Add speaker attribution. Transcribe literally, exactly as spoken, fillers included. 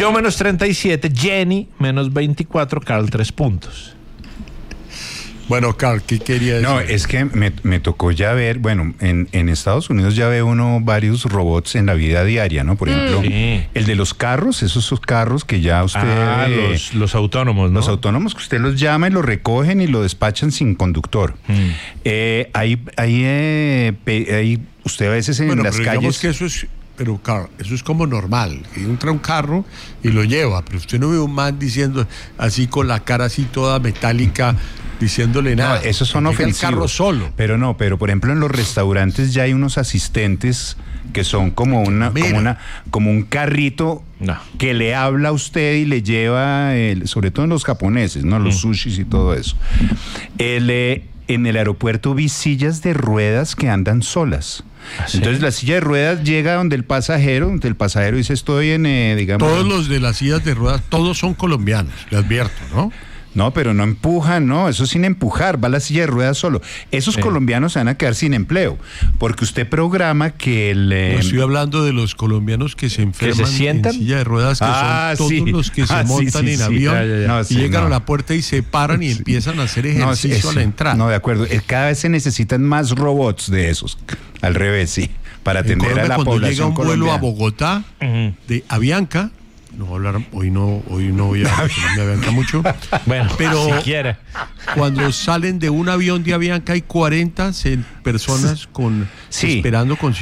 Speaker 1: Yo menos treinta y siete, Jenny menos veinticuatro, Carl tres puntos.
Speaker 2: Bueno, Carl, ¿qué quería decir?
Speaker 3: No, es que me, me tocó ya ver, bueno, en, en Estados Unidos ya ve uno varios robots en la vida diaria, ¿no? Por ejemplo,
Speaker 1: Sí.
Speaker 3: el de los carros, esos son carros que ya usted...
Speaker 1: Ah,
Speaker 3: eh,
Speaker 1: los, los autónomos, ¿no?
Speaker 3: Los autónomos que usted los llama y los recogen y lo despachan sin conductor.
Speaker 1: Mm.
Speaker 3: Eh, hay, hay, eh, pe- hay- usted a veces en
Speaker 2: Bueno,
Speaker 3: las
Speaker 2: pero digamos
Speaker 3: calles...
Speaker 2: que eso es, pero Carl, eso es como normal. Entra un carro y lo lleva, pero usted no ve un man diciendo así con la cara así toda metálica, diciéndole
Speaker 3: No,
Speaker 2: nada.
Speaker 3: esos son
Speaker 2: Llega
Speaker 3: ofensivos.
Speaker 2: el carro solo.
Speaker 3: Pero no, pero por ejemplo en los restaurantes ya hay unos asistentes que son como una,
Speaker 2: Mira.
Speaker 3: como una, como un carrito
Speaker 1: No.
Speaker 3: que le habla a usted y le lleva, el- sobre todo en los japoneses, ¿no? Los sushis y todo eso. El, eh, en el aeropuerto vi sillas de ruedas que andan solas.
Speaker 1: ¿Ah, sí?
Speaker 3: Entonces la silla de ruedas llega donde el pasajero, donde el pasajero dice estoy en, eh, digamos...
Speaker 2: Todos los de las sillas de ruedas, todos son colombianos, le advierto, ¿no?
Speaker 3: No, pero no empujan, no, eso sin empujar, va la silla de ruedas solo. Esos
Speaker 1: Sí.
Speaker 3: colombianos se van a quedar sin empleo, porque usted programa que el... eh,
Speaker 2: No estoy hablando de los colombianos que se enferman
Speaker 1: sientan?
Speaker 2: en silla de ruedas, que
Speaker 3: Ah,
Speaker 2: son todos
Speaker 3: sí.
Speaker 2: los que se
Speaker 3: Ah, sí,
Speaker 2: montan
Speaker 3: sí,
Speaker 2: en
Speaker 3: sí.
Speaker 2: avión
Speaker 1: Ya, ya, ya.
Speaker 3: No,
Speaker 2: y
Speaker 3: sí,
Speaker 2: llegan
Speaker 3: no.
Speaker 2: a la puerta y se paran y empiezan a hacer
Speaker 3: no, sí,
Speaker 2: ejercicio
Speaker 3: sí.
Speaker 2: a la entrada.
Speaker 3: No, de acuerdo, eh, cada vez se necesitan más robots de esos, al revés, sí, para
Speaker 2: En
Speaker 3: atender
Speaker 2: Colombia,
Speaker 3: a la
Speaker 2: cuando llega
Speaker 3: población
Speaker 2: un vuelo a
Speaker 3: colombiana.
Speaker 2: Bogotá
Speaker 1: Ujú.
Speaker 2: de Avianca, no voy a hablar, hoy no, hoy no voy a mencionar de Avianca mucho,
Speaker 1: Bueno,
Speaker 2: pero
Speaker 1: si quiere.
Speaker 2: cuando salen de un avión de Avianca hay cuarenta se- personas con
Speaker 3: Sí.
Speaker 2: esperando con